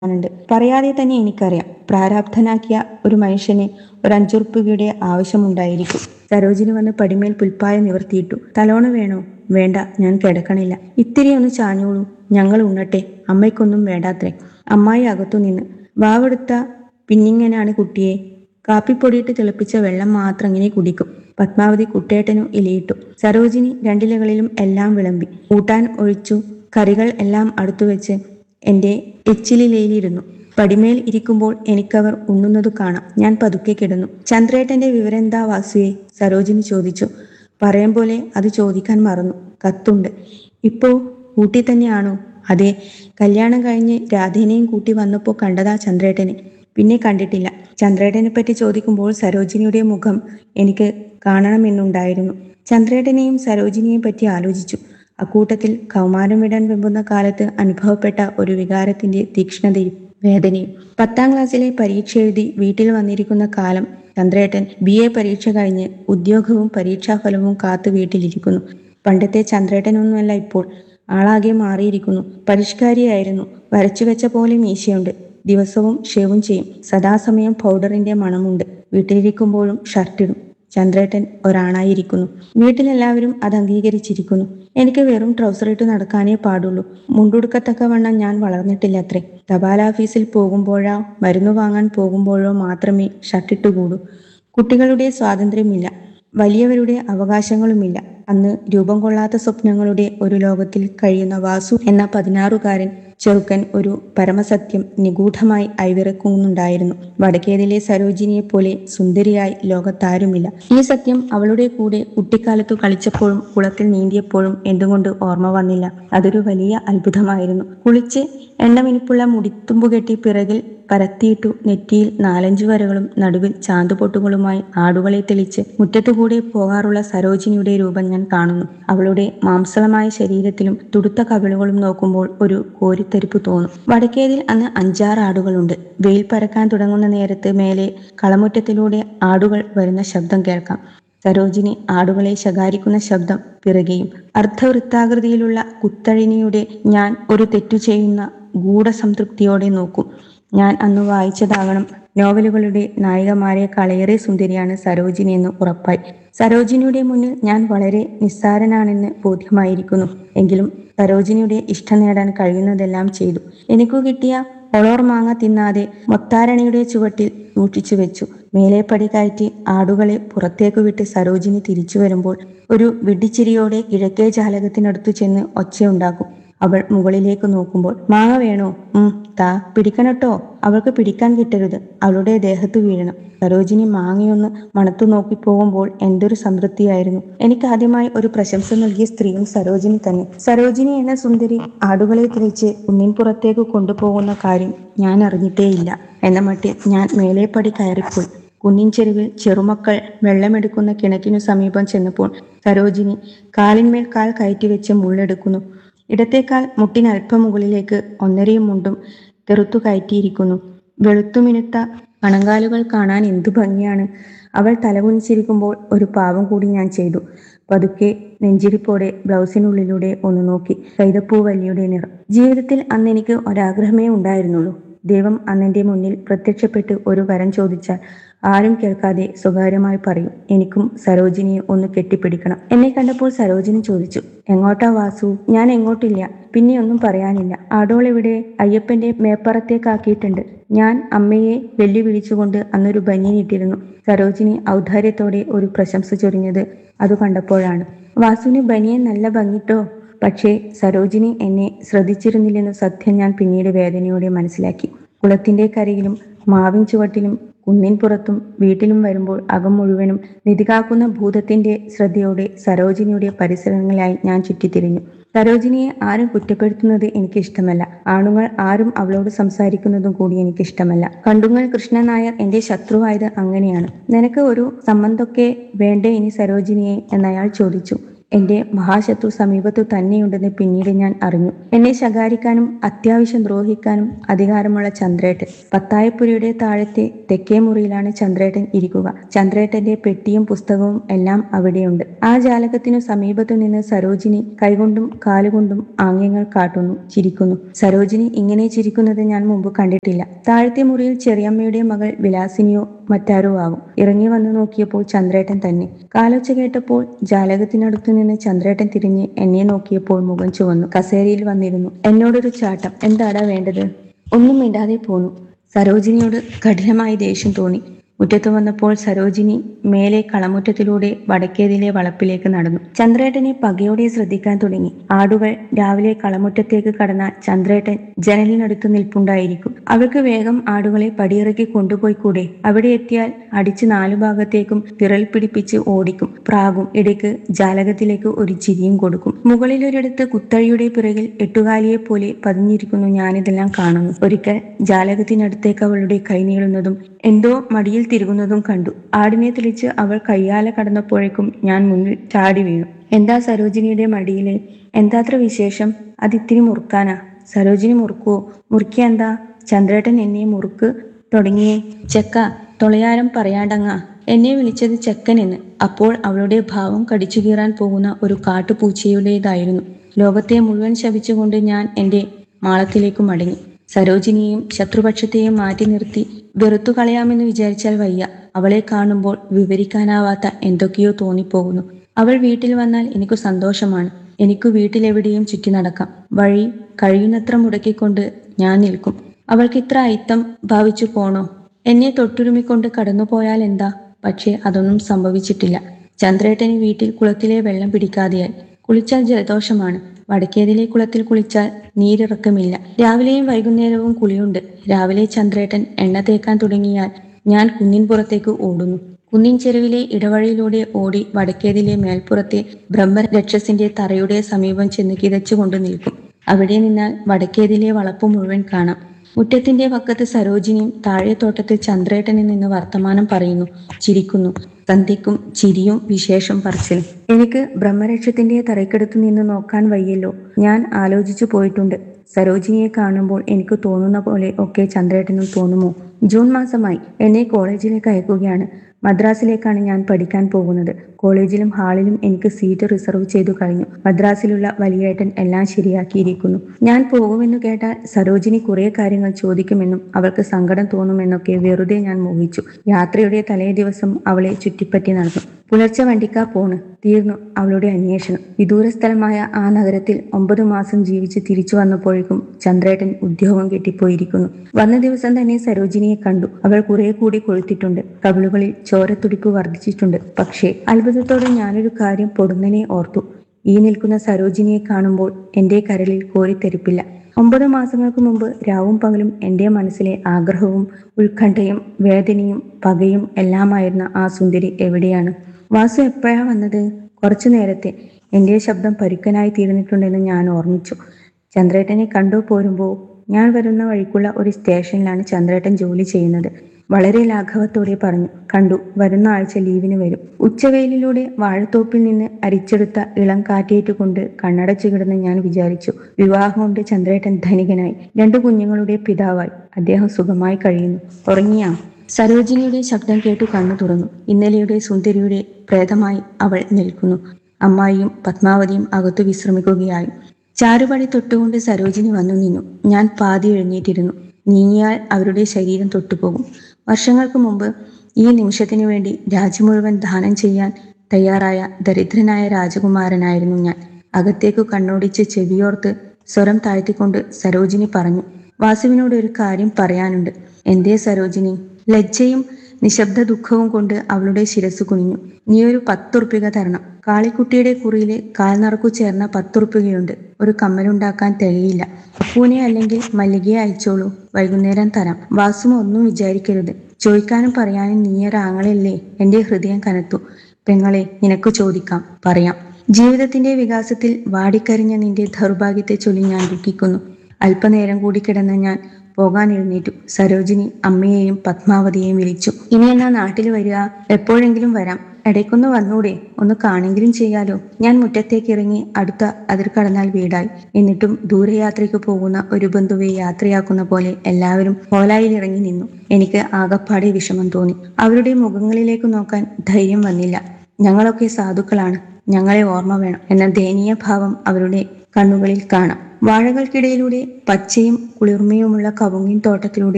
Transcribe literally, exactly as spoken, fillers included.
ണ്ട് പറയാതെ തന്നെ എനിക്കറിയാം പ്രാരാബ്ധനാക്കിയ ഒരു മനുഷ്യന് ഒരു അഞ്ചുറുപ്പികയുടെ ആവശ്യമുണ്ടായിരിക്കും. സരോജിനി വന്ന് പടിമേൽ പുൽപ്പായ നിവർത്തിയിട്ടു. തലോണ വേണോ? വേണ്ട, ഞാൻ കിടക്കണില്ല. ഇത്തിരി ഒന്ന് ചാഞ്ഞോളൂ, ഞങ്ങൾ ഉണ്ണട്ടെ. അമ്മയ്ക്കൊന്നും വേണ്ടാത്രേ. അമ്മായി അകത്തുനിന്ന് വാവെടുത്ത പിന്നിങ്ങനാണ് കുട്ടിയെ. കാപ്പിപ്പൊടിയിട്ട് തിളപ്പിച്ച വെള്ളം മാത്രം ഇങ്ങനെ കുടിക്കും. പത്മാവതി കുട്ടേട്ടനു ഇലയിട്ടു. സരോജിനി രണ്ടിലകളിലും എല്ലാം വിളമ്പി. കൂട്ടാൻ ഒഴിച്ചു. കറികൾ എല്ലാം അടുത്തുവെച്ച് എന്റെ എച്ചിലിലയിലിരുന്നു. പടിമേൽ ഇരിക്കുമ്പോൾ എനിക്കവർ ഉണ്ണുന്നതു കാണാം. ഞാൻ പതുക്കെ കിടന്നു. ചന്ദ്രേട്ടന്റെ വിവരെന്താ വാസുവേ? സരോജിനി ചോദിച്ചു. പറയും പോലെ അത് ചോദിക്കാൻ മറന്നു. കത്തുണ്ട്. ഇപ്പോ ഊട്ടി തന്നെയാണോ? അതെ. കല്യാണം കഴിഞ്ഞ് രാധേനെയും കൂട്ടി വന്നപ്പോ കണ്ടതാ ചന്ദ്രേട്ടനെ. പിന്നെ കണ്ടിട്ടില്ല. ചന്ദ്രേട്ടനെപ്പറ്റി ചോദിക്കുമ്പോൾ സരോജിനിയുടെ മുഖം എനിക്ക് കാണണമെന്നുണ്ടായിരുന്നു. ചന്ദ്രേട്ടനെയും സരോജിനിയെയും പറ്റി ആലോചിച്ചു. അക്കൂട്ടത്തിൽ കൗമാരം വിടാൻ വെമ്പുന്ന കാലത്ത് അനുഭവപ്പെട്ട ഒരു വികാരത്തിന്റെ തീക്ഷ്ണതയും വേദനയും. പത്താം ക്ലാസ്സിലെ പരീക്ഷ എഴുതി വീട്ടിൽ വന്നിരിക്കുന്ന കാലം ചന്ദ്രേട്ടൻ ബി എ പരീക്ഷ കഴിഞ്ഞ് ഉദ്യോഗവും പരീക്ഷാഫലവും കാത്തു വീട്ടിലിരിക്കുന്നു. പണ്ടത്തെ ചന്ദ്രേട്ടനൊന്നുമല്ല ഇപ്പോൾ. ആളാകെ മാറിയിരിക്കുന്നു. പരിഷ്കാരിയായിരുന്നു. വരച്ചുവെച്ച പോലെ മീശയുണ്ട്. ദിവസവും ഷേവും ചെയ്യും. സദാസമയം പൗഡറിന്റെ മണമുണ്ട്. വീട്ടിലിരിക്കുമ്പോഴും ഷർട്ടിടും. ചന്ദ്രേട്ടൻ ഒരാണായിരിക്കുന്നു. വീട്ടിലെല്ലാവരും അത് അംഗീകരിച്ചിരിക്കുന്നു. എനിക്ക് വെറും ട്രൗസറിട്ട് നടക്കാനേ പാടുള്ളൂ. മുണ്ടുടുക്കത്തക്കവണ്ണം ഞാൻ വളർന്നിട്ടില്ലത്രേ. തപാലാഫീസിൽ പോകുമ്പോഴോ മരുന്നു വാങ്ങാൻ പോകുമ്പോഴോ മാത്രമേ ഷർട്ടിട്ടുകൂടൂ. കുട്ടികളുടെ സ്വാതന്ത്ര്യമില്ല. വലിയവരുടെ അവകാശങ്ങളുമില്ല. അന്ന് രൂപം കൊള്ളാത്ത സ്വപ്നങ്ങളുടെ ഒരു ലോകത്തിൽ കഴിയുന്ന വാസു എന്ന പതിനാറുകാരൻ ചെറുക്കൻ ഒരു പരമസത്യം നിഗൂഢമായി അയവിറക്കുന്നുണ്ടായിരുന്നു. വടക്കേതിലെ സരോജിനിയെപ്പോലെ സുന്ദരിയായി ലോകത്താരുമില്ല. ഈ സത്യം അവളുടെ കൂടെ കുട്ടിക്കാലത്തു കളിച്ചപ്പോഴും കുളത്തിൽ നീന്തിയപ്പോഴും എന്തുകൊണ്ട് ഓർമ്മ വന്നില്ല? അതൊരു വലിയ അത്ഭുതമായിരുന്നു. കുളിച്ച് എണ്ണമിനുപ്പുള്ള മുടിത്തുമ്പുകെട്ടി പിറകിൽ പരത്തിയിട്ടു നെറ്റിയിൽ നാലഞ്ചു വരകളും നടുവിൽ ചാന്തുപൊട്ടുകളുമായി ആടുകളെ തെളിച്ച് മുറ്റത്തുകൂടെ പോകാറുള്ള സരോജിനിയുടെ രൂപം ഞാൻ കാണുന്നു. അവളുടെ മാംസളമായ ശരീരത്തിലും തുടുത്ത കവിളുകളും നോക്കുമ്പോൾ ഒരു കോരിത്തരിപ്പ് തോന്നും. വടക്കേതിൽ അന്ന് അഞ്ചാറ് ആടുകളുണ്ട്. വെയിൽ പരക്കാൻ തുടങ്ങുന്ന നേരത്ത് മേലെ കളമുറ്റത്തിലൂടെ ആടുകൾ വരുന്ന ശബ്ദം കേൾക്കാം. സരോജിനി ആടുകളെ ശകാരിക്കുന്ന ശബ്ദം പിറകെയും. അർദ്ധവൃത്താകൃതിയിലുള്ള കുത്തഴിനിയുടെ ഞാൻ ഒരു തെറ്റു ചെയ്യുന്ന ഗൂഢസംതൃപ്തിയോടെ നോക്കും. ഞാൻ അന്ന് വായിച്ചതാകണം നോവലുകളുടെ നായികമാരെക്കാളേറെ സുന്ദരിയാണ് സരോജിനി എന്ന് ഉറപ്പായി. സരോജിനിയുടെ മുന്നിൽ ഞാൻ വളരെ നിസ്സാരനാണെന്ന് ബോധ്യമായിരിക്കുന്നു. എങ്കിലും സരോജിനിയുടെ ഇഷ്ടം നേടാൻ കഴിയുന്നതെല്ലാം ചെയ്തു. എനിക്കു കിട്ടിയ ഒളോർ മാങ്ങ തിന്നാതെ മൊത്താരണിയുടെ ചുവട്ടിൽ സൂക്ഷിച്ചു വെച്ചു. മേലേപ്പടി കയറ്റി ആടുകളെ പുറത്തേക്കു വിട്ട് സരോജിനി തിരിച്ചു വരുമ്പോൾ ഒരു വിഡ്ഢിച്ചിരിയോടെ കിഴക്കേ ജാലകത്തിനടുത്തു ചെന്ന് ഒച്ചയുണ്ടാക്കും. അവൾ മുകളിലേക്ക് നോക്കുമ്പോൾ മാങ്ങ വേണോ? ഉം താ, പിടിക്കണട്ടോ. അവൾക്ക് പിടിക്കാൻ കിട്ടരുത്. അവളുടെ ദേഹത്ത് വീഴണം. സരോജിനി മാങ്ങയൊന്ന് മണത്തു നോക്കി പോകുമ്പോൾ എന്തൊരു സംതൃപ്തിയായിരുന്നു. എനിക്കാദ്യമായി ഒരു പ്രശംസ നൽകിയ സ്ത്രീയും സരോജിനി തന്നെ. സരോജിനി എന്ന സുന്ദരി ആടുകളെ തിരിച്ച് കുന്നിൻ പുറത്തേക്ക് കൊണ്ടുപോകുന്ന കാര്യം ഞാൻ അറിഞ്ഞിട്ടേയില്ല എന്ന മട്ടിൽ ഞാൻ മേലേപ്പടി കയറിപ്പോയി. കുന്നിൻ ചെരുവിൽ ചെറുമക്കൾ വെള്ളമെടുക്കുന്ന കിണറ്റിനു സമീപം ചെന്നപ്പോൾ സരോജിനി കാലിന്മേൽ കാൽ കയറ്റിവെച്ച് മുള്ളെടുക്കുന്നു. ഇടത്തേക്കാൽ മുട്ടിനൽപ്പം മുകളിലേക്ക് ഒന്നരയും മുണ്ടും തെറുത്തു കയറ്റിയിരിക്കുന്നു. വെളുത്തുമിനുത്ത കണങ്കാലുകൾ കാണാൻ എന്തു ഭംഗിയാണ്. അവൾ തലകുനിച്ചിരിക്കുമ്പോൾ ഒരു പാവം കൂടി ഞാൻ ചെയ്തു. പതുക്കെ നെഞ്ചിരിപ്പോടെ ബ്ലൗസിനുള്ളിലൂടെ ഒന്ന് നോക്കി. കൈതപ്പൂവല്ലിയുടെ നിറം. ജീവിതത്തിൽ അന്നെനിക്ക് ഒരാഗ്രഹമേ ഉണ്ടായിരുന്നുള്ളൂ. ദൈവം അന്നെന്റെ മുന്നിൽ പ്രത്യക്ഷപ്പെട്ട് ഒരു വരം ചോദിച്ചാൽ ആരും കേൾക്കാതെ സ്വകാര്യമായി പറയും, എനിക്കും സരോജിനിയെ ഒന്ന് കെട്ടിപ്പിടിക്കണം. എന്നെ കണ്ടപ്പോൾ സരോജിനി ചോദിച്ചു, എങ്ങോട്ടാ വാസു? ഞാൻ എങ്ങോട്ടില്ല. പിന്നെ ഒന്നും പറയാനില്ല. ആടോളെവിടെ? അയ്യപ്പന്റെ മേപ്പറത്തേക്കാക്കിയിട്ടുണ്ട്. ഞാൻ അമ്മയെ വെല്ലുവിളിച്ചുകൊണ്ട് അന്നൊരു ബനിയനിട്ടിരുന്നു. സരോജിനി ഔദാര്യത്തോടെ ഒരു പ്രശംസ ചൊരിഞ്ഞത് അതു കണ്ടപ്പോഴാണ്. വാസുവിന് ബനിയൻ നല്ല ഭംഗിട്ടോ. പക്ഷേ സരോജിനി എന്നെ ശ്രദ്ധിച്ചിരുന്നില്ലെന്നു സത്യം ഞാൻ പിന്നീട് വേദനയോടെ മനസ്സിലാക്കി. കുളത്തിന്റെ കരയിലും മാവിൻ ചുവട്ടിലും കുന്നിൻ പുറത്തും വീട്ടിലും വരുമ്പോൾ അകം മുഴുവനും നിധികാക്കുന്ന ഭൂതത്തിന്റെ ശ്രദ്ധയോടെ സരോജിനിയുടെ പരിസരങ്ങളിലായി ഞാൻ ചുറ്റിത്തിരിഞ്ഞു. സരോജിനിയെ ആരും കുറ്റപ്പെടുത്തുന്നത് എനിക്കിഷ്ടമല്ല. ആണുങ്ങൾ ആരും അവളോട് സംസാരിക്കുന്നതും കൂടി എനിക്കിഷ്ടമല്ല. കണ്ടുങ്ങൽ കൃഷ്ണൻ നായർ എന്റെ ശത്രുവായത് അങ്ങനെയാണ്. നിനക്ക് ഒരു സംബന്ധമൊക്കെ വേണ്ടേ ഇനി സരോജിനിയെ എന്നയാൾ ചോദിച്ചു. എന്റെ മഹാശത്രു സമീപത്തു തന്നെയുണ്ടെന്ന് പിന്നീട് ഞാൻ അറിഞ്ഞു. എന്നെ ശകാരിക്കാനും അത്യാവശ്യം ദ്രോഹിക്കാനും അധികാരമുള്ള ചന്ദ്രേട്ടൻ. പത്തായപ്പുരയുടെ താഴത്തെ തെക്കേ മുറിയിലാണ് ചന്ദ്രേട്ടൻ ഇരിക്കുക. ചന്ദ്രേട്ടന്റെ പെട്ടിയും പുസ്തകവും എല്ലാം അവിടെയുണ്ട്. ആ ജാലകത്തിനു സമീപത്തു നിന്ന് സരോജിനി കൈകൊണ്ടും കാലുകൊണ്ടും ആംഗ്യങ്ങൾ കാട്ടുന്നു, ചിരിക്കുന്നു. സരോജിനി ഇങ്ങനെ ചിരിക്കുന്നത് ഞാൻ മുമ്പ് കണ്ടിട്ടില്ല. താഴത്തെ മുറിയിൽ ചെറിയമ്മയുടെ മകൾ വിലാസിനിയോ മറ്റാരോ ആകും. ഇറങ്ങി വന്നു നോക്കിയപ്പോൾ ചന്ദ്രേട്ടൻ തന്നെ. കാലൊച്ച കേട്ടപ്പോൾ ജാലകത്തിനടുത്തു നിന്ന് ചന്ദ്രേട്ടൻ തിരിഞ്ഞ് എന്നെ നോക്കിയപ്പോൾ മുഖം ചുവന്നു. കസേരയിൽ വന്നിരുന്നു. എന്നോടൊരു ചാട്ടം. എന്താടാ വേണ്ടത്? ഒന്നും മിണ്ടാതെ പോന്നു. സരോജിനിയോട് കഠിനമായി ദേഷ്യം തോന്നി. മുറ്റത്ത് വന്നപ്പോൾ സരോജിനി മേലെ കളമുറ്റത്തിലൂടെ വടക്കേതിലെ വളപ്പിലേക്ക് നടന്നു. ചന്ദ്രേട്ടനെ പകയോടെ ശ്രദ്ധിക്കാൻ തുടങ്ങി. ആടുകൾ രാവിലെ കളമുറ്റത്തേക്ക് കടന്നാൽ ചന്ദ്രേട്ടൻ ജനലിനടുത്ത് നിൽപ്പുണ്ടായിരിക്കും. അവൾക്ക് വേഗം ആടുകളെ പടിയിറക്കി കൊണ്ടുപോയി കൂടെ? അവിടെ എത്തിയാൽ അടിച്ച് നാലു ഭാഗത്തേക്കും വിറൽ പിടിപ്പിച്ച് ഓടിക്കും, പ്രാകും. ഇടയ്ക്ക് ജാലകത്തിലേക്ക് ഒരു ചിരിയും കൊടുക്കും. മുകളിലൊരിടത്ത് കുത്തഴിയുടെ പിറകിൽ എട്ടുകാലിയെ പോലെ പതിഞ്ഞിരിക്കുന്നു. ഞാനിതെല്ലാം കാണുന്നു. ഒരിക്കൽ ജാലകത്തിനടുത്തേക്ക് അവളുടെ കൈ നീളുന്നതും എന്തോ മടിയിൽ തിരുകുന്നതും കണ്ടു. ആടിനെ തെളിച്ച് അവൾ കയ്യാല കടന്നപ്പോഴേക്കും ഞാൻ മുന്നിൽ ചാടി വീണു. എന്താ സരോജിനിയുടെ മടിയില്? എന്താത്ര വിശേഷം? അതിത്തിരി മുറുക്കാനാ. സരോജിനി മുറുക്കുവോ? മുറുക്കിയ എന്താ? ചന്ദ്രേട്ടൻ എന്നെ മുറുക്ക് തുടങ്ങിയേ. ചെക്ക, തൊളയാരം പറയാണ്ടങ്ങ. എന്നെ വിളിച്ചത് ചെക്കനെന്ന്. അപ്പോൾ അവളുടെ ഭാവം കടിച്ചു കീറാൻ പോകുന്ന ഒരു കാട്ടുപൂച്ചയുടേതായിരുന്നു. ലോകത്തെ മുഴുവൻ ശപിച്ചുകൊണ്ട് ഞാൻ എൻ്റെ മാളത്തിലേക്ക് മടങ്ങി. സരോജിനിയെയും ശത്രുപക്ഷത്തെയും മാറ്റി നിർത്തി വെറുത്തു കളയാമെന്ന് വിചാരിച്ചാൽ വയ്യ. അവളെ കാണുമ്പോൾ വിവരിക്കാനാവാത്ത എന്തൊക്കെയോ തോന്നിപ്പോകുന്നു. അവൾ വീട്ടിൽ വന്നാൽ എനിക്ക് സന്തോഷമാണ്. എനിക്ക് വീട്ടിലെവിടെയും ചുറ്റി നടക്കാം. വഴി കഴിയുന്നത്ര മുടക്കിക്കൊണ്ട് ഞാൻ നിൽക്കും. അവൾക്ക് ഇത്ര അയിത്തം ഭാവിച്ചു പോണോ? എന്നെ തൊട്ടുരുമിക്കൊണ്ട് കടന്നുപോയാൽ എന്താ? പക്ഷേ അതൊന്നും സംഭവിച്ചിട്ടില്ല. ചന്ദ്രേട്ടന് വീട്ടിൽ കുളത്തിലെ വെള്ളം പിടിക്കാതെയായി. കുളിച്ചാൽ ജലദോഷമാണ്. വടക്കേതിലെ കുളത്തിൽ കുളിച്ചാൽ നീരിറക്കമില്ല. രാവിലെയും വൈകുന്നേരവും കുളിയുണ്ട്. രാവിലെ ചന്ദ്രേട്ടൻ എണ്ണ തേക്കാൻ തുടങ്ങിയാൽ ഞാൻ കുന്നിൻ പുറത്തേക്ക് ഓടുന്നു. കുന്നിൻ ചെരുവിലെ ഇടവഴിയിലൂടെ ഓടി വടക്കേതിലെ മേൽപ്പുറത്തെ ബ്രഹ്മരക്ഷസിന്റെ തറയുടെ സമീപം ചെന്ന് കിതച്ചുകൊണ്ട് നിൽക്കും. അവിടെ നിന്നാൽ വടക്കേതിലെ വളപ്പ് മുഴുവൻ കാണാം. മുറ്റത്തിന്റെ പക്കത്ത് സരോജിനിയും താഴെ തോട്ടത്തിൽ ചന്ദ്രേട്ടനിൽ നിന്ന് വർത്തമാനം പറയുന്നു, ചിരിക്കുന്നു. സന്ധ്യക്കും ചിരിയും വിശേഷം പറച്ചിലും. എനിക്ക് ബ്രഹ്മരക്ഷത്തിന്റെ തറയ്ക്കടുത്ത് നിന്ന് നോക്കാൻ വയ്യല്ലോ. ഞാൻ ആലോചിച്ചു പോയിട്ടുണ്ട്. സരോജിനിയെ കാണുമ്പോൾ എനിക്ക് തോന്നുന്ന പോലെ ഒക്കെ ചന്ദ്രേട്ടനും തോന്നുമോ? ജൂൺ മാസമായി. എന്നെ കോളേജിലേക്ക് അയക്കുകയാണ്. മദ്രാസിലേക്കാണ് ഞാൻ പഠിക്കാൻ പോകുന്നത്. കോളേജിലും ഹാളിലും എനിക്ക് സീറ്റ് റിസർവ് ചെയ്തു കഴിഞ്ഞു. മദ്രാസിലുള്ള വലിയേട്ടൻ എല്ലാം ശരിയാക്കിയിരിക്കുന്നു. ഞാൻ പോകുമെന്ന് കേട്ടാൽ സരോജിനി കുറെ കാര്യങ്ങൾ ചോദിക്കുമെന്നും അവൾക്ക് സങ്കടം തോന്നുമെന്നൊക്കെ വെറുതെ ഞാൻ മോഹിച്ചു. യാത്രയുടെ തലേ ദിവസം അവളെ ചുറ്റിപ്പറ്റി നടന്നു. പുലർച്ചെ വണ്ടിക്കാ പോണ്. തീർന്നു അവളുടെ അന്വേഷണം. വിദൂര സ്ഥലമായ ആ നഗരത്തിൽ ഒമ്പതു മാസം ജീവിച്ച് തിരിച്ചു വന്നപ്പോഴേക്കും ചന്ദ്രേട്ടൻ ഉദ്യോഗം കെട്ടിപ്പോയിരിക്കുന്നു. വന്ന ദിവസം തന്നെ സരോജിനിയെ കണ്ടു. അവൾ കുറെ കൂടി കൊഴുത്തിട്ടുണ്ട്. കവിളുകളിൽ ചോരത്തുടിപ്പ് വർദ്ധിച്ചിട്ടുണ്ട്. പക്ഷേ അത്ഭുതത്തോടെ ഞാനൊരു കാര്യം പൊടുന്നനെ ഓർത്തു. ഈ നിൽക്കുന്ന സരോജിനിയെ കാണുമ്പോൾ എൻ്റെ കരളിൽ കോരിത്തെരിപ്പില്ല. ഒമ്പത് മാസങ്ങൾക്ക് മുമ്പ് രാവും പകലും എൻ്റെ മനസ്സിലെ ആഗ്രഹവും ഉത്കണ്ഠയും വേദനയും പകയും എല്ലാമായിരുന്ന ആ സുന്ദരി എവിടെയാണ്? വാസു എപ്പോഴാ വന്നത്? കുറച്ചു നേരത്തെ. എൻ്റെ ശബ്ദം പരുക്കനായി തീർന്നിട്ടുണ്ടെന്ന് ഞാൻ ഓർമ്മിച്ചു. ചന്ദ്രേട്ടനെ കണ്ടു പോരുമ്പോൾ ഞാൻ വരുന്ന വഴിക്കുള്ള ഒരു സ്റ്റേഷനിലാണ് ചന്ദ്രേട്ടൻ ജോലി ചെയ്യുന്നത്. വളരെ ലാഘവത്തോടെ പറഞ്ഞു. കണ്ടു. വരുന്ന ആഴ്ച ലീവിന് വരും. ഉച്ചവെയിലിലൂടെ വാഴത്തോപ്പിൽ നിന്ന് അരിച്ചെടുത്ത ഇളം കാറ്റേറ്റുകൊണ്ട് കണ്ണടച്ചു കിടന്ന് ഞാൻ വിചാരിച്ചു, വിവാഹം കൊണ്ട് ചന്ദ്രേട്ടൻ ധനികനായി. രണ്ടു കുഞ്ഞുങ്ങളുടെ പിതാവായി. അദ്ദേഹം സുഖമായി കഴിയുന്നു. ഉറങ്ങിയാ? സരോജിനിയുടെ ശബ്ദം കേട്ടു കണ്ണു തുറന്നു. ഇന്നലെയുടെ സുന്ദരിയുടെ പ്രേതമായി അവൾ നിൽക്കുന്നു. അമ്മായിയും പത്മാവതിയും അകത്തു വിശ്രമിക്കുകയായി. ചാരുപടി തൊട്ടുകൊണ്ട് സരോജിനി വന്നു നിന്നു. ഞാൻ പാതി എഴുന്നേറ്റിരുന്നു. നീങ്ങിയാൽ അവരുടെ ശരീരം തൊട്ടുപോകും. വർഷങ്ങൾക്ക് മുമ്പ് ഈ നിമിഷത്തിനു വേണ്ടി രാജ്യം മുഴുവൻ ദാനം ചെയ്യാൻ തയ്യാറായ ദരിദ്രനായ രാജകുമാരനായിരുന്നു ഞാൻ. അകത്തേക്കു കണ്ണോടിച്ച് ചെവിയോർത്ത് സ്വരം താഴ്ത്തിക്കൊണ്ട് സരോജിനി പറഞ്ഞു, വാസുവിനോട് ഒരു കാര്യം പറയാനുണ്ട്. എന്തേ സരോജിനി? ലജ്ജയും നിശബ്ദ ദുഃഖവും കൊണ്ട് അവളുടെ ശിരസ് കുനിഞ്ഞു. നീ ഒരു പത്തുറുപ്പിക തരണം. കാളിക്കുട്ടിയുടെ കുറിയില് കാൽനറക്കു ചേർന്ന പത്തുറുപ്പികയുണ്ട്. ഒരു കമ്മലുണ്ടാക്കാൻ തികയില്ല. അപ്പൂനെ അല്ലെങ്കിൽ മല്ലികയെ അയച്ചോളൂ. വൈകുന്നേരം തരാം. വാസുമ ഒന്നും വിചാരിക്കരുത്. ചോദിക്കാനും പറയാനും നീയൊരാങ്ങളല്ലേ? എന്റെ ഹൃദയം കനത്തു. പെങ്ങളെ, നിനക്ക് ചോദിക്കാം, പറയാം. ജീവിതത്തിന്റെ വികാസത്തിൽ വാടിക്കരിഞ്ഞ നിന്റെ ദൗർഭാഗ്യത്തെ ചൊല്ലി ഞാൻ ദുഃഖിക്കുന്നു. അല്പനേരം കൂടി കിടന്ന ഞാൻ പോകാൻ എഴുന്നേറ്റു. സരോജിനി അമ്മയെയും പത്മാവതിയെയും വിളിച്ചു. ഇനി എന്നാ നാട്ടിൽ വരിക? എപ്പോഴെങ്കിലും വരാം. ഇടയ്ക്കൊന്ന് വന്നൂടെ? ഒന്ന് കാണെങ്കിലും ചെയ്യാലോ. ഞാൻ മുറ്റത്തേക്ക് ഇറങ്ങി. അടുത്ത അതിർ കടന്നാൽ വീടായി. എന്നിട്ടും ദൂരയാത്രയ്ക്ക് പോകുന്ന ഒരു ബന്ധുവെ യാത്രയാക്കുന്ന പോലെ എല്ലാവരും ഹോലായിൽ ഇറങ്ങി നിന്നു. എനിക്ക് ആകപ്പാടെ വിഷമം തോന്നി. അവരുടെ മുഖങ്ങളിലേക്ക് നോക്കാൻ ധൈര്യം വന്നില്ല. ഞങ്ങളൊക്കെ സാധുക്കളാണ്, ഞങ്ങളെ ഓർമ്മ വേണം എന്ന ദയനീയ ഭാവം അവരുടെ കണ്ണുകളിൽ കാണാം. വാഴകൾക്കിടയിലൂടെ പച്ചയും കുളിർമയുമുള്ള കവുങ്ങിൻ തോട്ടത്തിലൂടെ